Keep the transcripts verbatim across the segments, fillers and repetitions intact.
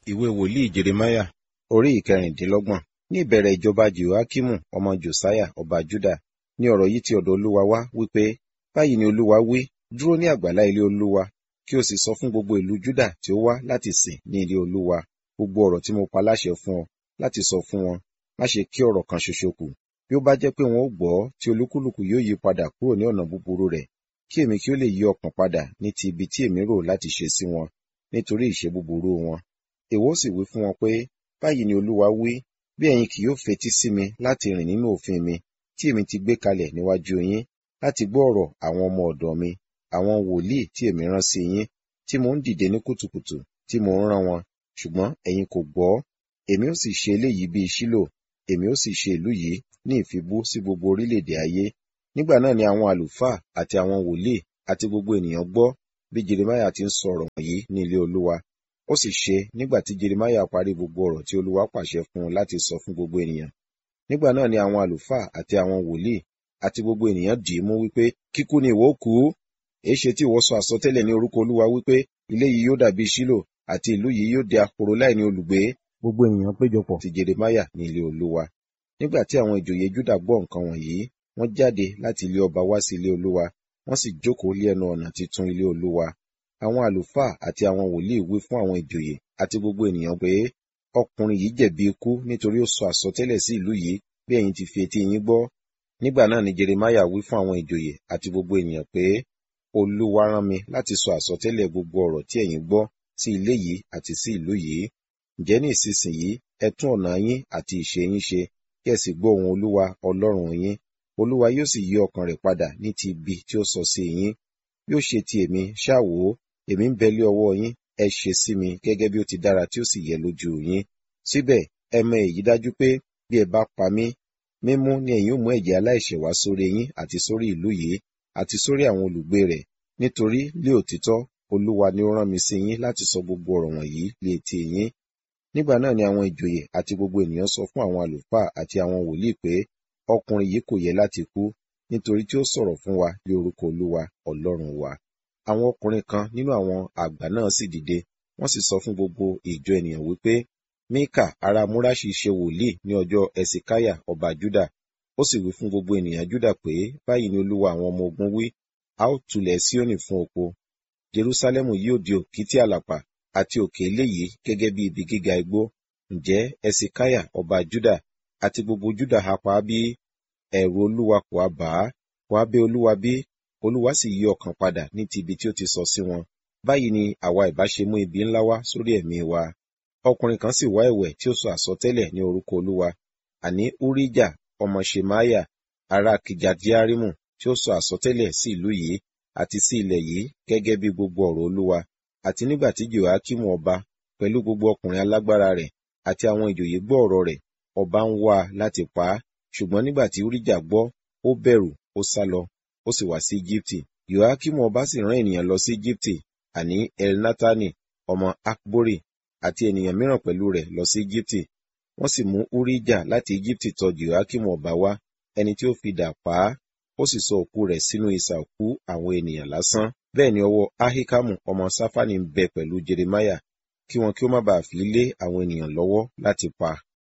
Ìwé wòlíì Jeremáyà orí ìkẹrìndínlọ́gbọ̀n. Ní ìbẹ̀rẹ̀ ìjọba Jehoiakimu ọmọ Josiah ọba Juda ní ọ̀rọ̀ yìí ti ọ̀dọ̀ Olúwa wá wípé, báyìí ni Olúwa wí, dúró ní àgbàlá ilé Olúwa, kí o sì sọ fún gbogbo ìlú Juda tí ó wá láti sìn ní ilé Olúwa gbogbo ọ̀rọ̀ tí mo pa láṣẹ fún ọ láti sọ fún wọn. Má ṣe kí ọ̀rọ̀ kan ṣoṣo kù. Bí ó bá jẹ́ pé wọn ó gbọ́, tí olúkúlùkù yóò yí padà kúrò ní ọ̀nà búburú rẹ̀, kí èmi kí ó lè yí ọkàn padà ní ti ibi tí èmi rò láti ṣe sí wọn, nítorí ìṣe búburú wọn. Èwo sì wí fún wọn pé, báyìí ni Olúwa wí, bí ẹ̀yin kì yóò fetí sí mi láti rìn nínú òfin mi, tí èmi ti gbé kalẹ̀ níwájú yín, láti gbọ́ ọ̀rọ̀ àwọn ọmọ ọ̀dọ̀ mi, àwọn wòlíì tí èmi rán sí yín, tí mò ń dìde ní kùtùkùtù, tí mò ń rán wọn, ṣùgbọ́n ẹ̀yin kò gbọ́. Èmi ó sì ṣe eléyìí bíi Ṣílò, èmi ó sì ṣe ìlú yìí ní ìfibú sí gbogbo orílẹ̀-èdè ayé. Nígbà náà ni àwọn àlùfáà àti àwọn wòlíì àti gbogbo ènìyàn gbọ́ bí Jeremáyà ti ń sọ ọ̀rọ̀ wọ̀nyí ní ilé Olúwa. Ó sì ṣe nígbà tí Jeremáyà parí gbogbo ọ̀rọ̀ tí Olúwa pàṣẹ fún un láti sọ fún gbogbo ènìyàn. Nígbà náà ni àwọn àlùfáà àti àwọn wòlíì àti gbogbo ènìyàn dì í mú wípé, kíkú ni ìwọ ó kú. Èéṣe tí ìwọ sọ àsọtẹ́lẹ̀ ní orúkọ Olúwa wípé, ilé yìí yóò dàbí Ṣílò, àti ìlú yìí yóò di ahoro láìní olùgbé? Gbogbo ènìyàn péjọpọ̀ ti Jeremáyà ní ilé Olúwa. Nígbà tí àwọn ìjòyè Júdà gbọ́ nǹkan wọ̀nyí, wọ́n jáde láti ilé ọba wá sí ilé Olúwa, wọ́n sì jókòó lé ẹnu ọ̀nà titun ilé Olúwa. Àwọn àlùfáà àti àwọn wòlíì wí fún àwọn ìjòyè àti gbogbo ènìyàn pé, ọkùnrin yìí jẹ̀bi ikú nítorí ó sọ àsọtẹ́lẹ̀ sí ìlú yìí bí ẹ̀yin ti fi etí yín gbọ́. Nígbà náà ni Jeremáyà wí fún àwọn ìjòyè àti gbogbo ènìyàn pé, Olúwa rán mi láti sọ àsọtẹ́lẹ̀ gbogbo ọ̀rọ̀ tí ẹ̀yin gbọ́ sí ilé yìí àti sí ìlú yìí. Ǹjẹ́ ní ìsinsìnyí ẹ tún ọ̀nà yín àti ìṣe yín ṣe, kí ẹ sì gbọ́ ohùn Olúwa Ọlọ́run yín. Olúwa yóò sì yí ọkàn rẹ̀ padà ní ti ibi tí ó sọ sí yín. Bí ó ṣe ti èmi, ṣáà wò ó, èmi ń bẹ lé ọwọ́ yín, ẹ ṣe sí mi gẹ́gẹ́ bí ó ti dára tí ó sì yẹ lójú yín. Síbẹ̀ ẹ mọ èyí dájú pé bí ẹ bá pa mí, mímú ni ẹ̀yin ó mú ẹ̀jẹ̀ aláìṣẹ̀ wá sórí yín àti sórí ìlú yìí àti sórí àwọn olùgbé rẹ̀. Nítorí lé òtítọ́, Olúwa ni ó rán mi sí yín láti sọ gbogbo ọ̀rọ̀ wọ̀nyí lé etí yín. Nígbà náà ni àwọn ìjòyè àti gbogbo ènìyàn sọ fún àwọn àlùfáà àti àwọn wòlíì pé, ọkùnrin yìí kò yẹ láti kú, nítorí tí ó sọ̀rọ̀ fún wa ní orúkọ Olúwa Ọlọ́run wa. Àwọn ọkùnrin kan nínú àwọn àgbà náà sì dìde, wọ́n sì sọ fún gbogbo ìjọ ènìyàn wípé, Míkà ará Múráṣì ṣe wòlíì ní ọjọ́ Ẹsikáyà ọba Júdà. Ó sì wí fún gbogbo ènìyàn Júdà pé, báyìí ni Olúwa àwọn ọmọ ogun wí, a ó tulẹ̀ Síónì fún oko. Jerúsálẹ́mù yóò di òkìtì àlàpà àti òkè eléyìí gẹ́gẹ́ bí ibi gíga igbó. Ǹjẹ́ Ẹsikáyà ọba Júdà àti gbogbo Júdà ha pa á bí? Ẹ̀rù Olúwa kò ha bà á? Kò ha bẹ̀ Olúwa bí? Olúwa sì yí ọkàn padà ní ti ibi tí ó ti sọ sí wọn. Báyìí ni àwa ìbá ṣe mú ibi ńlá wá sórí ẹ̀mí wa. Ọkùnrin kan sì wá ẹ̀wẹ̀ tí ó sọ àsọtẹ́lẹ̀ ní orúkọ Olúwa, àní Urijah ọmọ Ṣemaiah ará Kiriati-Jearimu, tí ó sọ àsọtẹ́lẹ̀ sí ìlú yìí àti sí ilẹ̀ yìí gẹ́gẹ́ bí gbogbo ọ̀rọ̀ Olúwa. Àti nígbà tí Jehoiakimu ọba pẹ̀lú gbogbo ọkùnrin alágbára rẹ̀ àti àwọn ìjòyè gbọ́ ọ̀rọ̀ rẹ̀, ọba ń wá a láti pa á. Ṣùgbọ́n nígbà tí Urijah gbọ́, ó bẹ̀rù, ó sálọ, ó sì wá sí Ejibiti. Jehoiakimu ọba sì rán ènìyàn lọ sí Ejibiti, àní Elnatani ọmọ Akbori àti ènìyàn mìíràn pẹ̀lú rẹ̀ lọ sí Ejibiti. Wọ́n sì mú Urijah láti Ejibiti tọ̀ Jehoiakimu ọba wá, ẹni tí ó fi idà pa á, ó sì sọ òkú rẹ̀ sínú isà òkú àwọn ènìyàn lásán. Bẹ́ẹ̀ ni ọwọ́ Ahikamu ọmọ Ṣafani ń bẹ pẹ̀lú Jeremáyà, kí wọn kí ó má baà fi lé àwọn ènìyàn lọ́wọ́ láti pa.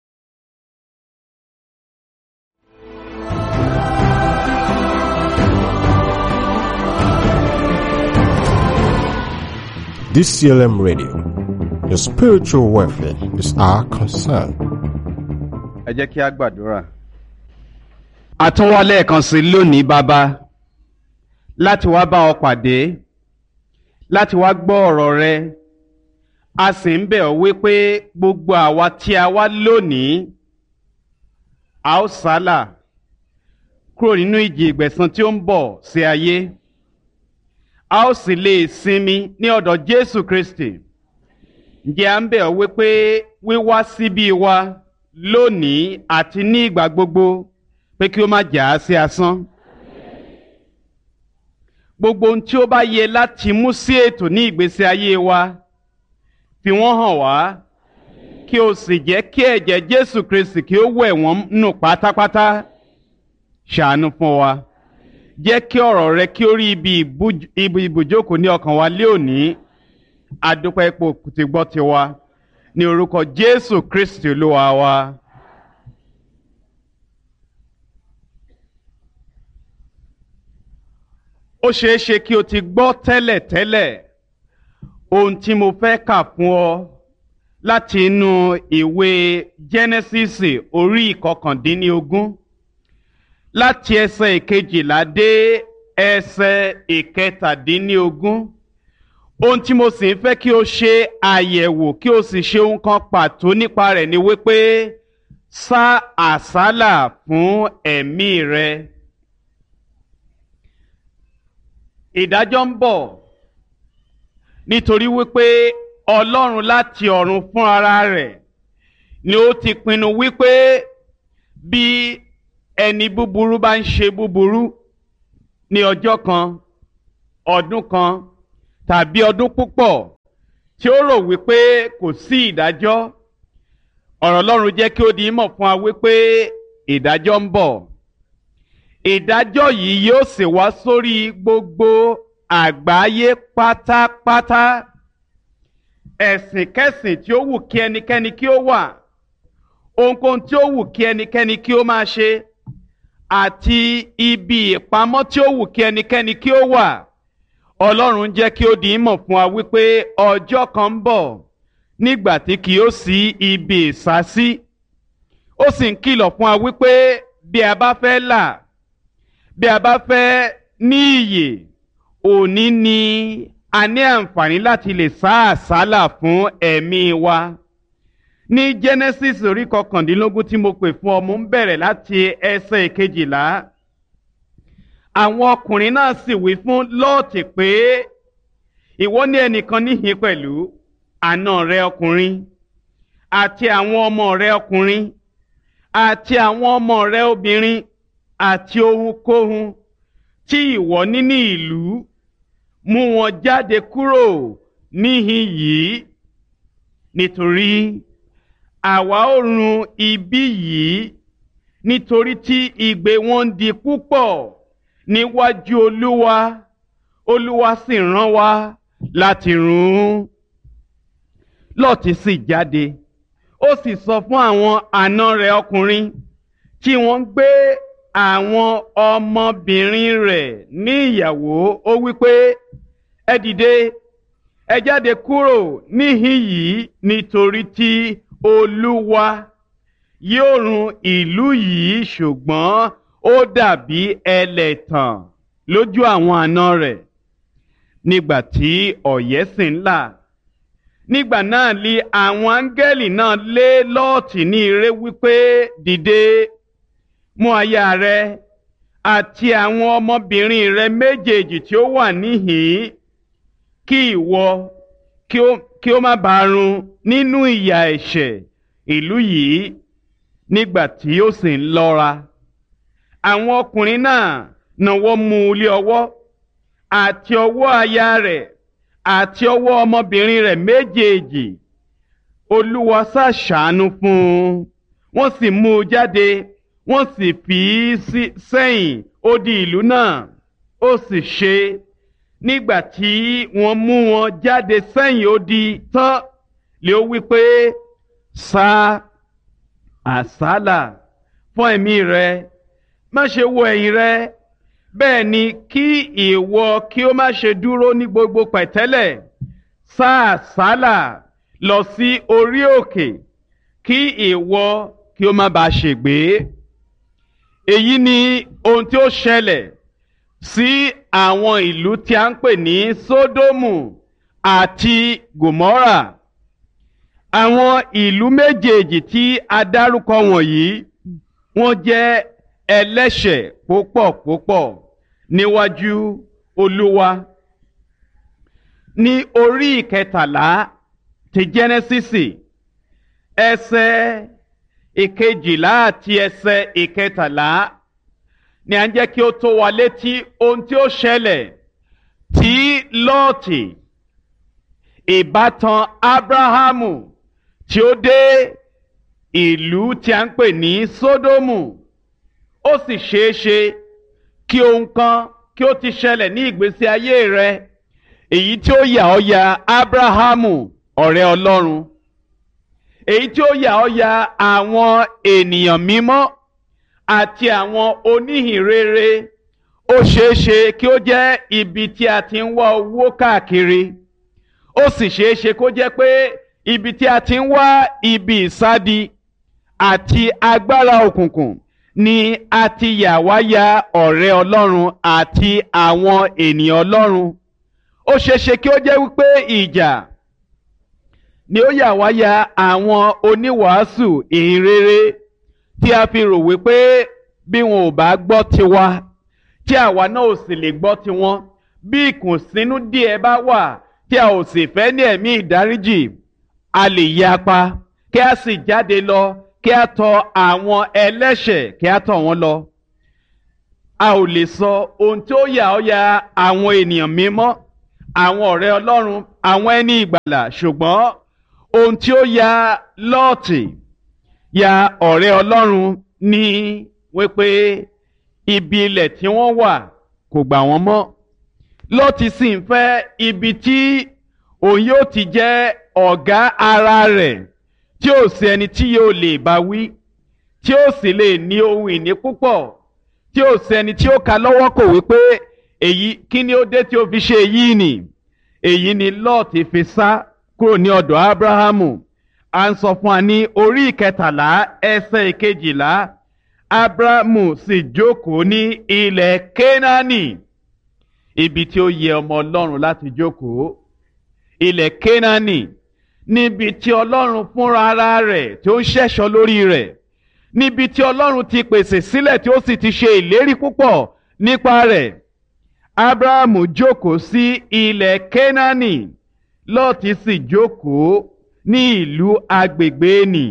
D C L M Radio, your spiritual welfare is our concern. Ẹ jẹ́ kí a gbàdúrà. A tún wá lẹ́ẹ̀kan sí lónìí bàbá, láti wá bá ọ pàdé, láti wá gbọ́ ọ̀rọ̀ rẹ. A sì ń bẹ̀ ọ́ wípé gbogbo àwa tí a wá lónìí, a ó sálà kúrò nínú ìjì ìgbẹ̀san tí ó ń bọ̀ sí ayé. A ó sì lè sinmi ní ọ̀dọ̀ Jésù Kristi. Ǹjẹ́ à ń bẹ̀ ọ́ wípé wíwá síbí wa lónìí àti ní ìgbà gbogbo pé kí ó má jà á sí asán. Gbogbo ohun tí ó bá yẹ láti mú sí ètò ní ìgbésí ayé wa, fi wọ́n hàn wá, kí o sì jẹ́ kí ẹ̀jẹ̀ Jésù Kristi kí ó wẹ̀ wọ́n nù pátápátá. Ṣàánú fún wa. Jẹ́ kí ọ̀rọ̀ rẹ kí ó rí ibi ibùjókòó ní ọkàn wa lé òní. A dúpẹ́ ipò tí gbọ́ tiwa. ní orúkọ Jésù Kristi Olúwa wa. Ó ṣeé ṣe kí o ti gbọ́ tẹ́lẹ̀tẹ́lẹ̀ ohun tí mo fẹ́ kà fún ọ láti inú ìwé Jẹ́nẹ́sísì orí ìkọkàndínlógún láti ẹsẹ̀ ìkejìlá dé ẹsẹ̀ ìkẹtàdínlógún. Ohun tí mo sì ń fẹ́ kí o ṣe àyẹ̀wò kí o sì ṣe ohun kan pàtó nípa rẹ̀ ni wípé sá àsálà fún ẹ̀mí rẹ. Ìdájọ́ ń bọ̀ nítorí wípé Ọlọ́run láti ọ̀run fún ara rẹ̀ ni ó ti pinnu wípé bí ẹni búburú bá ń ṣe búburú ní ọjọ́ kan, ọdún kan tàbí ọdún púpọ̀ tí ó rò wípé kò sí ìdájọ́, ọ̀rọ̀ Ọlọ́run jẹ́ kí ó di ìmọ̀ fún wa wípé ìdájọ́ ń bọ̀. Ìdájọ́ yìí yóò sì wá sórí gbogbo àgbáyé pátápátá. Ẹ̀sìnkẹ́sìn tí ó wù kí ẹnikẹ́ni kí ó wà, ohunkóhun tí ó wù kí ẹnikẹ́ni kí ó máa ṣe, àti ibi ìpamọ́ tí ó wù kí ẹnikẹ́ni kí ó wà. Ọlọ́run jẹ́ kí ó di ìmọ̀ fún wa wípé ọjọ́ kan ń bọ̀ nígbà tí kì yóò sí ibi ìsásí. Ó sì ń kìlọ̀ fún wa wípé bí a bá fẹ́ là, bí a bá fẹ́ ní ìyè, òní ni a ní àǹfààní láti lè sá àsálà fún ẹ̀mí wa. Ní Genesis orí kọkàndínlógún tí mo pè fún ọ, mo ń bẹ̀rẹ̀ láti ẹsẹ̀ ìkejìlá. Àwọn ọkùnrin náà sì wí fún Lọ́ọ̀tì pé ìwọ ní ẹnìkan níhìn pẹ̀lú àna rẹ ọkùnrin àti àwọn ọmọ rẹ ọkùnrin àti àwọn ọmọ rẹ obìnrin àti ohunkóhun tí ìwọ ní ní ìlú, mú wọn jáde kúrò níhìn yìí, nítorí àwa ó run ibi yìí, nítorí tí igbe wọn ń di púpọ̀ níwájú Olúwa, Olúwa sì rán wa láti run ún. Lọ́ọ̀tì sì jáde, ó sì sọ fún àwọn àna rẹ̀ ọkùnrin tí wọ́n ń gbé àwọn ọmọbìnrin rẹ̀ ní ìyàwó, ó wípé ẹ dìde, ẹ jáde kúrò níhìn yìí, nítorí tí Olúwa yóò run ìlú yìí, ṣùgbọ́n ó dàbí ẹlẹ́tàn lójú àwọn àna rẹ̀. Nígbà tí ọ̀yẹ́ sì ń là, nígbà náà li àwọn áńgẹ́lì náà lé Lọ́ọ̀tì ní ire wípé dìde, mú aya rẹ àti àwọn ọmọbìnrin rẹ méjèèjì tí ó wà níhìn-ín, kí ìwọ kí ó má bàa run nínú ìyà ẹ̀ṣẹ̀ ìlú yìí. Nígbà tí ó sì ń lọ́ra, àwọn ọkùnrin náà nawọ́ mú un lé ọwọ́ àti ọwọ́ aya rẹ̀ àti ọwọ́ ọmọbìnrin rẹ̀ méjèèjì. Olúwa sá ṣàánú fún un, wọ́n sì mú un jáde, wọ́n sì fi í sẹ́yìn odi ìlú náà. Ó sì ṣe, nígbà tí wọ́n mú wọn jáde sẹ́yìn odi tán, lé ó wí pé sá àsálà fún ẹ̀mí rẹ, má ṣe wo ẹ̀yìn rẹ, bẹ́ẹ̀ ni kí ìwọ kí ó má ṣe dúró ní gbogbo pẹ̀tẹ́lẹ̀. Sá àsálà lọ sí orí òkè, kí ìwọ kí ó má bàa ṣègbé. Èyí ni ohun tí ó ṣẹlẹ̀ sí àwọn ìlú tí a ń pè ní Sódómù àti Gòmórà. Àwọn ìlú méjèèjì tí a dárúkọ wọ̀nyí, wọ́n jẹ́ ẹlẹ́ṣẹ̀ púpọ̀ púpọ̀ níwájú Olúwa. Ní orí ìkẹtàlá ti Jẹ́nẹ́sísì, ẹsẹ̀ ìkejìlá àti ẹsẹ̀ ìkẹtàlá ni à ń jẹ́ kí ó tó wa létí ohun tí ó ṣẹlẹ̀ tí Lọ́ọ̀tì, ìbátan Ábúráhámù, tí ó dé ìlú tí a ń pè ní Sódómù. Ó sì ṣeé ṣe kí ohun kan kí ó ti ṣẹlẹ̀ ní ìgbésí ayé rẹ, èyí tí ó yà ọ́ ya Ábúráhámù, ọ̀rẹ́ Ọlọ́run. èyí tí ó yà ọ́ ya àwọn ènìyàn mímọ́ àti àwọn oníhìnrere. Ó ṣeé ṣe kí ó jẹ́ ibi tí a ti ń wá owó káàkiri, ó sì ṣeé ṣe kó jẹ́ pé ibi tí a ti ń wá ibi ìsádi àti agbára òkùnkùn ni a ti yà wá ya ọ̀rẹ́ Ọlọ́run àti àwọn ènìyàn Ọlọ́run. Ó ṣeé ṣe kí ó jẹ́ wípé ìjà ni ó yà wá ya àwọn oníwàásù ìhìnrere tí a fi rò wípé bí wọn ò bá gbọ́ tiwa, tí àwa náà ò sì lè gbọ́ tiwọn, bí ìkùnsínú díẹ̀ bá wà tí a ò sì fẹ́ ní ẹ̀mí ìdáríjì, a lè yapa kí a sì jáde lọ kí a tọ àwọn ẹlẹ́ṣẹ̀ kí a tọ̀ wọ́n lọ. A ò lè sọ ohun tí ó yà ọ́ ya àwọn ènìyàn mímọ́, àwọn ọ̀rẹ́ Ọlọ́run, àwọn ẹni ìgbàlà, ṣùgbọ́n ohun tí ó ya Lọ́ọ̀tì ya ọ̀rẹ́ Ọlọ́run ní wípé ibi ilẹ̀ tí wọ́n wà kò gbà wọ́n mọ́. Lọ́ọ̀tì sì ń fẹ́ ibi tí òun yóò ti jẹ́ ọ̀gá ara rẹ̀, tí ó sì ẹni tí yóò lè bá wí, tí ó sì lè ní ohun ìní púpọ̀, tí ó sì ẹni tí ó ka lọ́wọ́ kò wípé èyí kí ni ó dé tí ó fi ṣe èyí nì. Èyí ni Lọ́ọ̀tì fi sá kúrò ní ọ̀dọ̀ Ábúráhámù. À ń sọ fún wa ní orí ìkẹtàlá ẹsẹ̀ ìkejìlá. Ábúráhámù sì jókòó ní ilẹ̀ Kénáánì, ibi tí ó yẹ ọmọ Ọlọ́run láti jókòó. Ilẹ̀ Kénáánì, níbi tí Ọlọ́run fúnra ara rẹ̀ tí ó ń ṣẹ̀ṣọ́ lórí rẹ̀, níbi tí Ọlọ́run ti pèsè sílẹ̀ tí ó sì ti ṣe ìlérí púpọ̀ nípa rẹ̀. Ábúráhámù jókòó sí ilẹ̀ Kénáánì, Lọ́ọ̀tì sì jókòó ní ìlú agbègbè nì.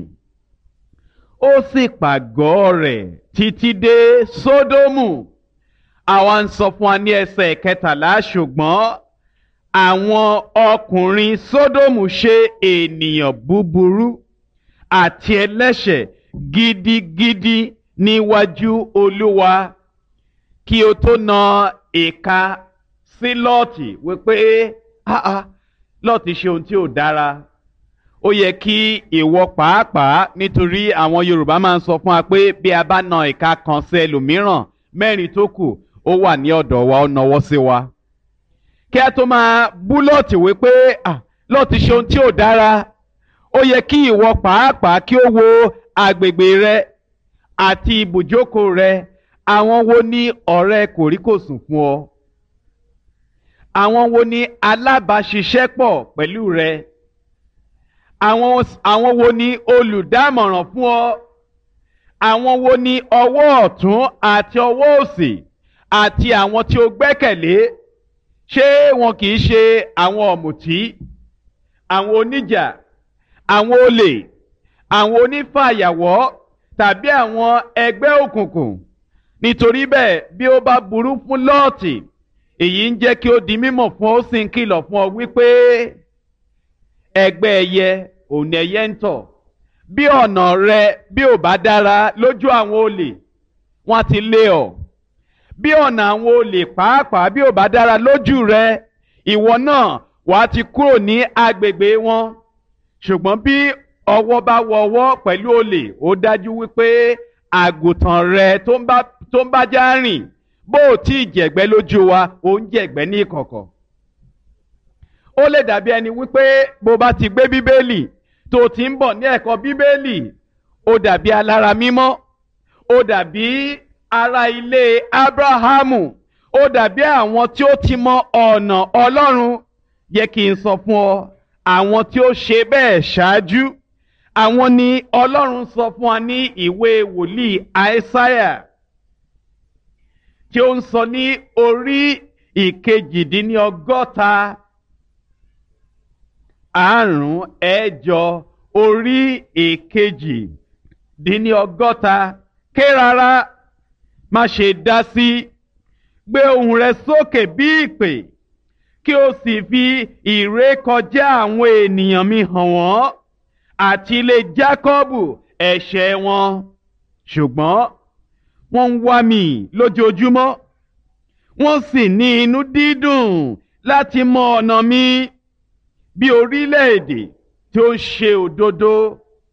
Ó sì pàgọ́ rẹ̀ títí dé Sódómù. Àwa ń sọ fún wa ní ẹsẹ̀ kẹtàlá, ṣùgbọ́n àwọn ọkùnrin Sódómù ṣe ènìyàn búburú àti ẹlẹ́ṣẹ̀ gidigidi níwájú Olúwa. Kí o tó na ìka sí Lọ́ọ̀tì wípé áá Lọ́ọ̀tì ṣe ohun tí ò dára, ó yẹ kí ìwọ pàápàá, nítorí àwọn Yorùbá máa ń sọ fún wa pé bí a bá na ìka kan sí ẹlòmíràn, mẹ́rin tó kù ó wà ní ọ̀dọ̀ wa, ó nawọ́ sí wa. Kí a tó máa bú Lọ́ọ̀tì wípé ah Lọ́ọ̀tì ṣe ohun tí ò dára, ó yẹ kí ìwọ pàápàá kí ó wo agbègbè rẹ àti ibùjókòó rẹ. Àwọn wo ni ọ̀rẹ́ kòríkòsùn fún ọ? Àwọn wo ni alábàáṣiṣẹ́pọ̀ pẹ̀lú rẹ? Àwọn àwọn wo ni olùdámọ̀ràn fún ọ? Àwọn wo ni ọwọ́ ọ̀tún àti ọwọ́ òsì àti àwọn tí o gbẹ́kẹ̀lé? Ṣé wọn kì í ṣe àwọn ọ̀mùtí, àwọn oníjà, àwọn olè, àwọn onífàyàwọ́ tàbí àwọn ẹgbẹ́ òkùnkùn? Nítorí bẹ́ẹ̀, bí ó bá burú fún Lọ́ọ̀tì, èyí ń jẹ́ kí ó di mímọ̀ fún ọ, ó sì ń kìlọ̀ fún ọ wípé ẹgbẹ́ ẹyẹ òun ni ẹyẹ ń tọ̀. Bí ọ̀nà rẹ bí ò bá dára lójú àwọn olè, wọ́n ti lé ọ. Bí ọ̀nà àwọn olè pàápàá bí ò bá dára lójú rẹ, ìwọ náà wà á ti kúrò ní agbègbè wọn. Ṣùgbọ́n bí ọwọ́ bá wọ ọwọ́ pẹ̀lú olè, ó dájú wípé àgùntàn rẹ tó ń bá tó ń bá já rìn, bó o tí ì jẹ̀gbẹ́ lójú wa, ó ń jẹ̀gbẹ́ ní ìkọ̀kọ̀. Ó lè dàbí ẹni wípé bó bá ti gbé Bíbélì tó ti ń bọ̀ ní ẹ̀kọ́ Bíbélì, ó dàbí alára mímọ́, ó dàbí ará ilé Ábúráhámù, ó dàbí àwọn tí ó ti mọ ọ̀nà Ọlọ́run. Yẹ kí n sọ fún ọ, àwọn tí ó ṣe bẹ́ẹ̀ ṣáájú, àwọn ni Ọlọ́run sọ fún wa ní ìwé wòlíì Àìsáyà, tí ó ń sọ ní orí ìkejìdínlọ́gọ́ta àrún ẹ̀jọ orí ìkejìdínlọ́gọ́ta. Ké rárá, má ṣe dá sí, gbé ohùn rẹ sókè bí ìpè, kí o sì fi ìrékọjá àwọn ènìyàn mi hàn wọ́n àti ilé Jákọ́bù ẹ̀ṣẹ̀ wọn. Ṣùgbọ́n wọ́n ń wá mi lójoojúmọ́, wọ́n sì ní inú dídùn láti mọ ọ̀nà mi. Bí orílẹ̀-èdè tí ó ń ṣe òdodo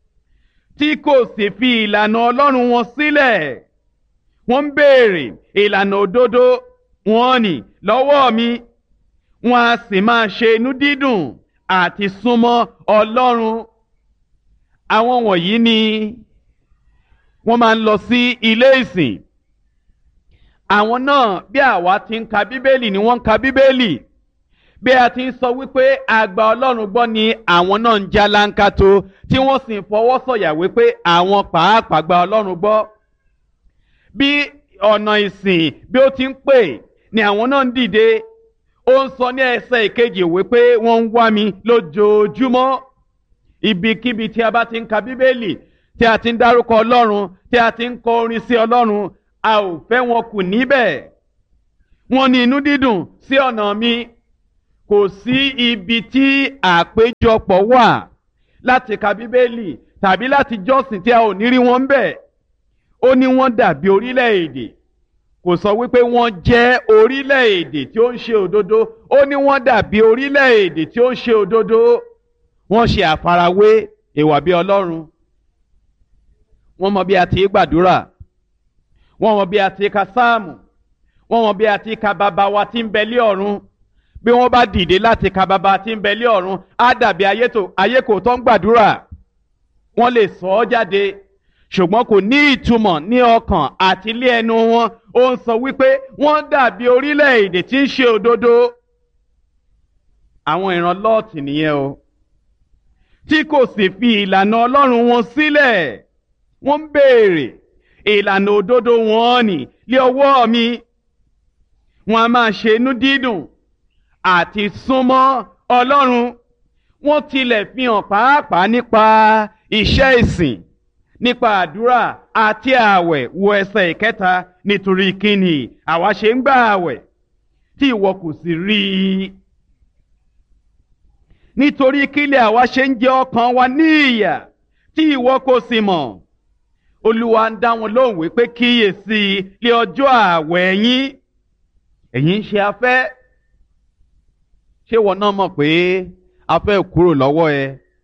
tí kò sì fi ìlànà Ọlọ́run wọn sílẹ̀. Wọ́n ń béèrè ìlànà òdodo wọn nì lọ́wọ́ mi, wọn a sì máa ṣe inú dídùn àti súnmọ́ Ọlọ́run. Àwọn wọ̀nyí ni wọ́n máa ń lọ sí ilé ìsìn. Àwọn náà bí àwa ti ń ka Bíbélì ni wọ́n ń ka Bíbélì. Bí a ti ń sọ wípé a gba Ọlọ́run gbọ́ ni àwọn náà ń jálánkátó tí wọ́n sì ń fọwọ́ sọ̀yà wípé àwọn pàápàá gba Ọlọ́run gbọ́. Bí ọ̀nà ìsìn bí ó ti ń pè ni àwọn náà ń dìde. Ó ń sọ ní ẹsẹ̀ ìkejì wípé wọ́n ń wá mi lójoojúmọ́. Ibikíbi tí a bá ti ń ka Bíbélì, tí a ti ń dárúkọ Ọlọ́run, tí a ti ń kọ orin sí Ọlọ́run, a ò fẹ́ wọn kù níbẹ̀. Wọ́n ní inú dídùn sí ọ̀nà mi. Kò sí ibi tí àpéjọpọ̀ wà láti ka Bíbélì tàbí láti jọ́sìn tí a ò ní rí wọn bẹ̀. Ó ní wọ́n dàbí orílẹ̀-èdè. Kò sọ wípé wọ́n jẹ́ orílẹ̀-èdè tí ó ń ṣe òdodo. Ó ní wọ́n dàbí orílẹ̀-èdè tí ó ń ṣe òdodo. Wọ́n ṣe àfarawé ìwà bí Ọlọ́run. Wọ́n mọ bí a ti gbàdúrà. Wọ́n mọ bí a ti ka sáàmù. Wọ́n mọ bí a ti ka bàbá wa tí ń bẹ lé ọ̀run. Bí wọ́n bá dìde láti ka bàbá tí ń bẹ lé ọ̀run, á dàbí ayé kò tó ń gbàdúrà. Wọ́n lè sọ ọ́ jáde, ṣùgbọ́n kò ní ìtumọ̀ ní ọkàn àti ilé ẹnu wọn. Ó ń sọ wípé wọ́n dàbí orílẹ̀-èdè tí ń ṣe òdodo. Àwọn ìran Lọ́ọ̀tì nìyẹn o, tí kò sì fi ìlànà Ọlọ́run wọn sílẹ̀. Wọ́n ń béèrè ìlànà òdodo wọn nì lé ọwọ́ mi. Wọ́n a máa ṣe inú dídùn àti súnmọ́ Ọlọ́run. Wọ́n tilẹ̀ fi hàn pàápàá nípa iṣẹ́ ìsìn, nípa àdúrà àti ààwẹ̀. Wo ẹsẹ̀ ìkẹta, nítorí kíni àwa ṣe ń gbà ààwẹ̀ tí ìwọ kò sì rí i? Nítorí kílẹ̀ àwa ṣe ń jẹ ọkàn wa ní ìyà tí ìwọ kò sì mọ̀. Olúwa ń dá wọn lóhùn wípé kíyèsí lé ọjọ́ ààwẹ̀ yín ẹ̀yin ń ṣe afẹ́. Ṣé wọn náà mọ̀ pé afẹ́ kúrò lọ́wọ́ ẹ?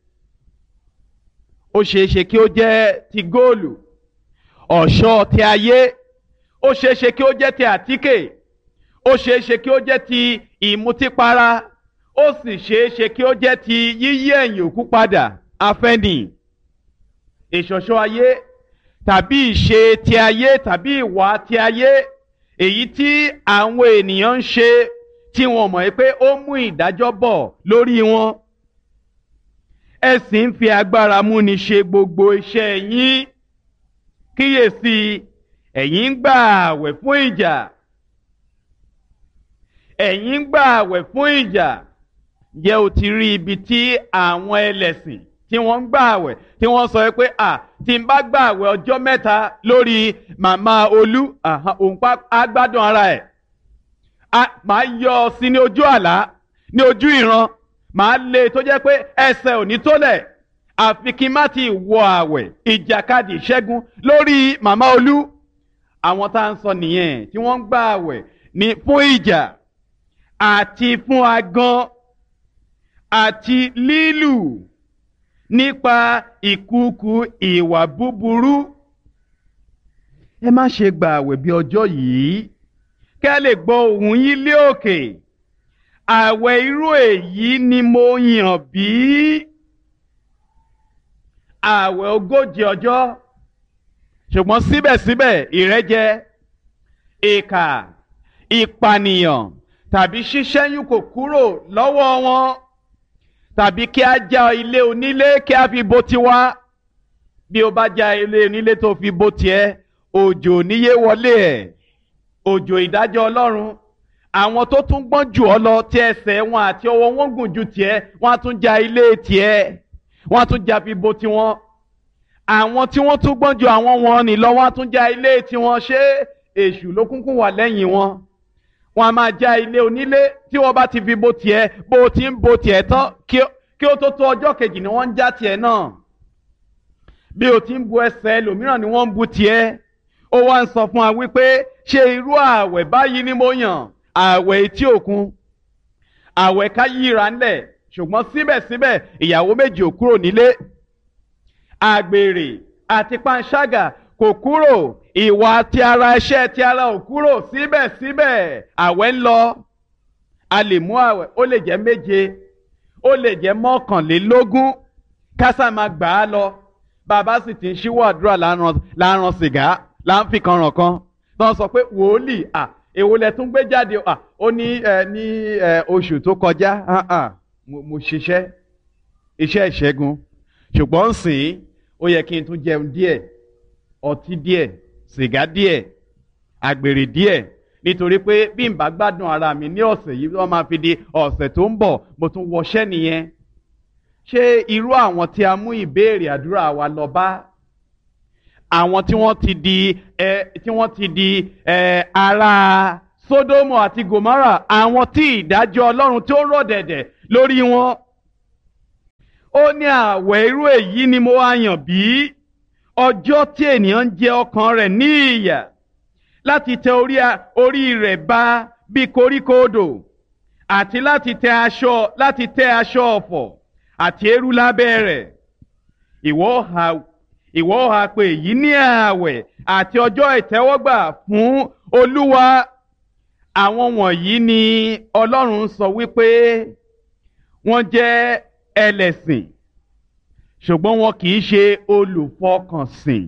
Ó ṣeé ṣe kí ó jẹ́ ti góòlù, ọ̀ṣọ́ ti ayé. Ó ṣeé ṣe kí ó jẹ́ ti àtíkè. Ó ṣeé ṣe kí ó jẹ́ ti ìmutípara. Ó sì ṣeé ṣe kí ó jẹ́ ti yíyí ẹ̀yìn òkú padà. Afẹ́ nì. Ìṣọ̀ṣọ́ ayé tàbí ìṣe ti ayé tàbí ìwà ti ayé, èyí tí àwọn ènìyàn ń ṣe tí wọ́n mọ̀ pé ó mú ìdájọ́ bọ̀ lórí wọn. Ẹ sì ń fi agbára múni ṣe gbogbo iṣẹ́ yín. Kíyèsí, ẹ̀yin ń gbà àwẹ̀ fún ìjà. Ẹ̀yin ń gbà àwẹ̀ fún ìjà. Ǹjẹ́ o ti rí ibi tí àwọn ẹlẹ́sìn tí wọ́n ń gbà àwẹ̀ tí wọ́n sọ pé à tí n bá gbà àwẹ̀ ọjọ́ mẹ́ta lórí màmá Olú, òun pa agbádùn ara ẹ̀. Màá yọ ọ sí ní ojú àlá, ní ojú ìran. Màá lé tó jẹ́ pé ẹsẹ̀ ò ní tólẹ̀. Àfi kí n má ti wọ àwẹ̀ ìjàkadì ìṣẹ́gun lórí màmá Olú. Àwọn tá à ń sọ nìyẹn tí wọ́n ń gbà àwẹ̀ ní fún ìjà àti fún agán àti lílù nípa ìkúùkù ìwà búburú. Ẹ má ṣe gbà àwẹ̀ bí ọjọ́ yìí kẹ́ lè gbọ́ ohùn yín lé òkè. Àwẹ̀ irú èyí ni mo yàn bí? Àwẹ̀ ogójì ọjọ́. Ṣùgbọ́n síbẹ̀síbẹ̀ ìrẹ́jẹ, ìkà, ìpànìyàn tàbí ṣíṣẹ́yún kò kúrò lọ́wọ́ wọn. Tàbí kí a já ilé onílé kí a fi bò tiwa. Bí o bá já ilé onílé tó fi bò tiẹ̀, òjò níyé wọlé ẹ̀. Òjò ìdájọ́ Ọlọ́run. Àwọn tó tún gbọ́n jù ọ lọ tí ẹsẹ̀ wọn àti ọwọ́ wọn gùn ju tiẹ̀, wọ́n á tún já ilé tiẹ̀. Wọ́n á tún já fi bò tiwọn. Àwọn tí wọ́n tún gbọ́n ju àwọn wọn ní lọ, wọ́n á tún já ilé tiwọn. Ṣé èṣù ló kúnkún wà lẹ́yìn wọn? Wọ́n á máa já ilé onílé tí wọ́n bá ti fi bò tiẹ̀, bó ti ń bò tiẹ̀ tán kí ó tó tó ọjọ́ kejì ni wọ́n ń já tiẹ̀ náà. Bí o ti ń bu ẹsẹ̀ ẹlòmíràn ni wọ́n ń bu tiẹ̀. Ó wá ń sọ fún wa wípé ṣé irú ààwẹ̀ báyìí ni mo yàn? Ààwẹ̀ etí òkun, ààwẹ̀ ká yíra ńlẹ̀, ṣùgbọ́n síbẹ̀síbẹ̀ ìyàwó méjì ò kúrò nílé. Àgbèrè àti panṣágà kò kúrò, ìwà ti ara, iṣẹ́ ti ara ò kúrò. Síbẹ̀síbẹ̀ àwẹ̀ ń lọ. A lè mú àwẹ̀, ó lè jẹ́ méje, ó lè jẹ́ mọ́kànlélógún, kásá máa gbà á lọ. Bàbá sì ti ń ṣíwọ́ àdúrà láàrán sìgá, là ń fi kan ràn kan. Tọ́ sọ pé wòlíì, à èwo lẹ tún gbé jáde, à ó ní ẹ ní ẹ oṣù tó kọjá, mo ṣiṣẹ́ iṣẹ́ ìṣẹ́gun, ṣùgbọ́n sìn ó yẹ kí n tún jẹun díẹ̀, ọtí díẹ̀, sìgá díẹ̀, àgbèrè díẹ̀, nítorí pé bí n bá gbádùn ara mi ní ọ̀sẹ̀ yìí wọ́n máa fi di ọ̀sẹ̀ tó ń bọ̀ mo tún wọṣẹ́ nìyẹn. Ṣé irú àwọn tí a mú ìbéèrè àdúrà wa lọ bá, àwọn tí wọ́n ti di ẹ tí wọ́n ti di ẹ ará Sódómù àti Gòmárà, àwọn tí ìdájọ́ Ọlọ́run tí ó rọ̀ dẹ̀dẹ̀ lórí wọn. Ó ní àwẹ̀ irú èyí ni mo wá yàn bí ọjọ́ tí ènìyàn ń jẹ ọkàn rẹ̀ ní ìyà, láti tẹ orí rẹ̀ ba bí koríko odò, àti láti tẹ aṣọ láti tẹ aṣọ ọ̀fọ̀ àti eérú lábẹ́ rẹ̀. Ìwọ ha ìwọ ha pé èyí ní ààwẹ̀ àti ọjọ́ ìtẹ́wọ́gbà fún Olúwa. Àwọn wọ̀nyí ni Ọlọ́run sọ wípé wọ́n jẹ́ ẹlẹ́sìn, ṣùgbọ́n wọn kì í ṣe olùfọkànsìn.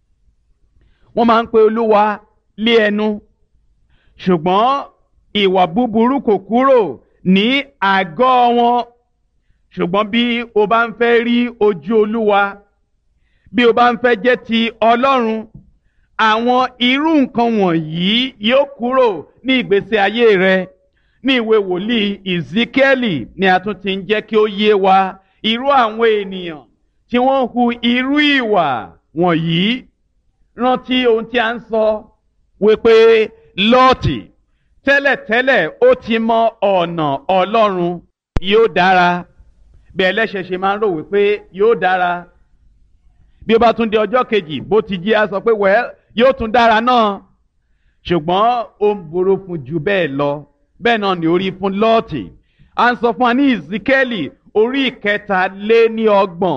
Wọ́n máa ń pe Olúwa lé ẹnu, ṣùgbọ́n ìwà búburú kò kúrò ní àgọ́ wọn. Ṣùgbọ́n bí o bá ń fẹ́ rí ojú Olúwa, bí o bá ń fẹ́ jẹ́ ti Ọlọ́run, àwọn irú nǹkan wọ̀nyí yóò kúrò ní ìgbésí ayé rẹ. Ní ìwé wòlíì Ezekiẹ́lì ni a tún ti ń jẹ́ kí ó yé wa irú àwọn ènìyàn tí wọ́n hu irú ìwà wọ̀nyí. Rántí ohun tí a ń sọ wípé Lọ́ọ̀tì tẹ́lẹ̀tẹ́lẹ̀ ó ti mọ ọ̀nà Ọlọ́run. Yóò dára, bí ẹlẹ́ṣẹ̀ ṣe máa ń rò wípé yóò dára. Bí ó bá tún di ọjọ́ kejì bó ti jí á sọ pé wẹ́ẹ́ yóò tún dára náà. Ṣùgbọ́n ó ń burú fún jù bẹ́ẹ̀ lọ. Bẹ́ẹ̀ náà ni orí fún Lọ́ọ̀tì. À ń sọ fún wa ní Ezekiẹ́lì orí ìkẹta lé ní ọgbọ̀n.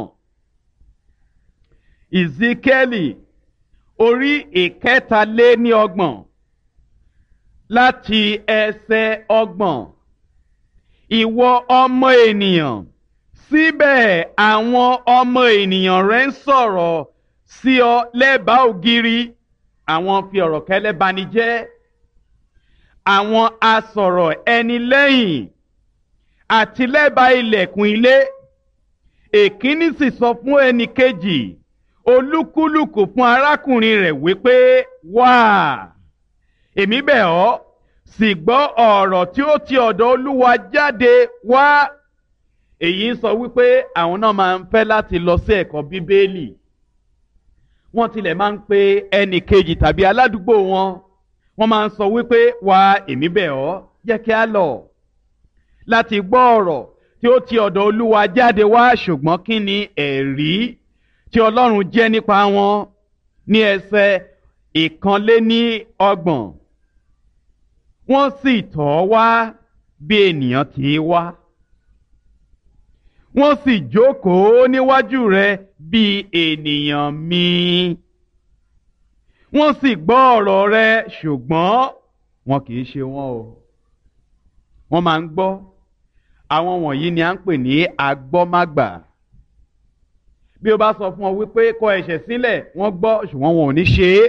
Ezekiẹ́lì orí ìkẹta lé ní ọgbọ̀n láti ẹsẹ̀ ọgbọ̀n. Ìwọ ọmọ ènìyàn, síbẹ̀ àwọn ọmọ ènìyàn rẹ ń sọ̀rọ̀ sí ọ lẹ́bàá ògiri. Àwọn fi ọ̀rọ̀ kẹ́lẹ́ bani jẹ́, àwọn asọ̀rọ̀ ẹni lẹ́yìn àti lẹ́bàá ilẹ̀kùn ilé. Èkíní sì sọ fún ẹnì kejì, olúkúlùkù fún arákùnrin rẹ̀ wípé, wá, èmi bẹ̀ ọ́, sì gbọ́ ọ̀rọ̀ tí ó ti ọ̀dọ̀ Olúwa jáde wá. Èyí ń sọ wípé àwọn náà máa ń fẹ́ láti lọ sí ẹ̀kọ́ Bíbélì. Wọ́n tilẹ̀ máa ń pe ẹnì kejì tàbí aládùúgbò wọn. Wọ́n máa ń sọ wípé, wá, èmi bẹ̀ ọ́, jẹ́ kí á lọ láti gbọ́ ọ̀rọ̀ tí ó ti ọ̀dọ̀ Olúwa jáde wá. Ṣùgbọ́n kí ni ẹ̀rí tí Ọlọ́run jẹ́ nípa wọn? Ní ẹsẹ̀ ìkànléní ọgbọ̀n. Wọ́n sì tọ̀ ọ́ wá bí ènìyàn ti wá, wọ́n sì jókòó níwájú rẹ̀ bí ènìyàn mi. Wọ́n sì gbọ́ ọ̀rọ̀ rẹ̀, ṣùgbọ́n wọn kì í ṣe wọn o. Wọ́n máa ń gbọ́. Àwọn wọ̀nyí ni à ń pè ní agbọ́mágbà. Bí o bá sọ fún ọ wípé kọ ẹ̀ṣẹ̀ sílẹ̀, wọ́n gbọ́, ṣùgbọ́n wọn ò ní ṣe é.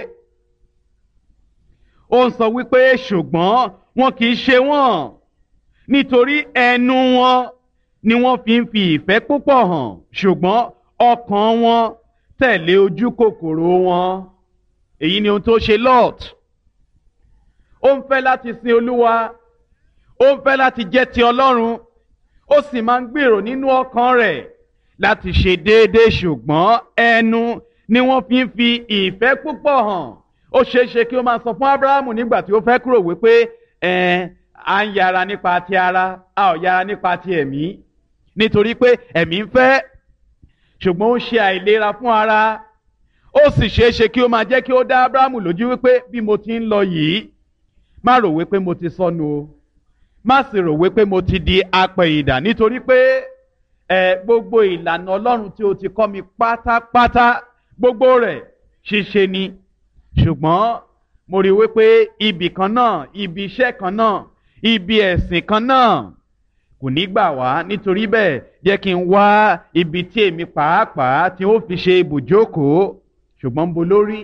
Ó ń sọ wípé ṣùgbọ́n wọn kì í ṣe wọ́n, nítorí ẹnu wọn ni wọ́n fi ń fi ìfẹ́ púpọ̀ hàn, ṣùgbọ́n ọkàn wọn tẹ̀lé ojú kòkòrò wọn. Èyí ni ohun tó ṣe Lọ́ọ̀tì. Ó ń fẹ́ láti sin Olúwa, ó ń fẹ́ láti jẹ́ ti Ọlọ́run, ó sì máa ń gbèrò nínú ọkàn rẹ̀ láti ṣe déédéé, ṣùgbọ́n ẹnu ni wọ́n fi ń fi ìfẹ́ púpọ̀ hàn. Ó ṣeé ṣe kí ó máa sọ fún Ábúráhámù nígbà tí ó fẹ́ kúrò wípé ẹ̀ à ń yára nípa ti ara, a ò yára nípa ti ẹ̀mí, nítorí pé ẹ̀mí ń fẹ́ ṣùgbọ́n ó ń ṣe àìlera fún ara. Ó sì ṣeé ṣe kí ó máa jẹ́ kí ó dá Ábúráhámù lójú wípé bí mo ti ń lọ yìí, má rò wípé mo ti sọnù o, má sì rò wípé mo ti di apẹ̀yìndà, nítorí pé ẹ gbogbo ìlànà Ọlọ́run tí o ti kọ́ mi pátápátá gbogbo rẹ̀ ṣíṣe ni. Ṣùgbọ́n mo rí wípé ibì kan náà, ibi iṣẹ́ kan náà, ibi ẹ̀sìn kan náà kò ní gbà wá. Nítorí bẹ́ẹ̀ jẹ́ kí n wá ibi tí èmi pàápàá tí ó fi ṣe ibùjókòó. Ṣùgbọ́n bo lórí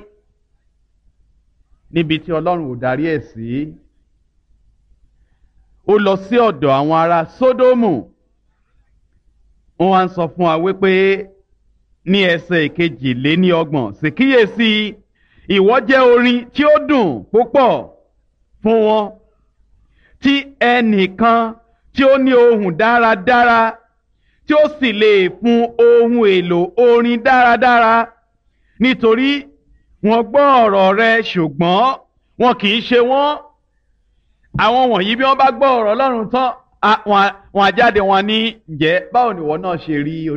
níbi tí Ọlọ́run ò darí ẹ̀ sí. Ó lọ sí ọ̀dọ̀ àwọn ará Sódómù. Wọ́n wá ń sọ fún wa wípé ní ẹsẹ̀ ìkejìléníọgbọ̀n, sì kíyèsí, ìwọ jẹ́ orin tí ó dùn púpọ̀ fún wọn, tí ẹnìkan tí ó ní ohùn dáradára, tí ó sì lè fún ohun èlò orin dáradára, nítorí wọ́n gbọ́ ọ̀rọ̀ rẹ ṣùgbọ́n wọn kì í ṣe wọ́n. Àwọn wọ̀nyí bí wọ́n bá gbọ́ ọ̀rọ̀ Ọlọ́run tán, wọn á jáde wọn ní, ǹjẹ́ báwo ni ìwọ náà ṣe rí?